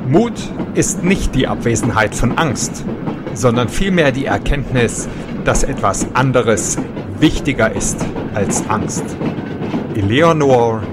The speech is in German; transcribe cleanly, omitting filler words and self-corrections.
Mut ist nicht die Abwesenheit von Angst, sondern vielmehr die Erkenntnis, dass etwas anderes wichtiger ist als Angst. Eleanor